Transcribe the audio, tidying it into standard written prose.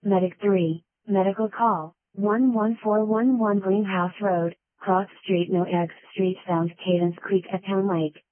Medic 3, medical call, 11411 Greenhouse Road, Cross Street No X Street Sound Cadence Creek at Town Lake.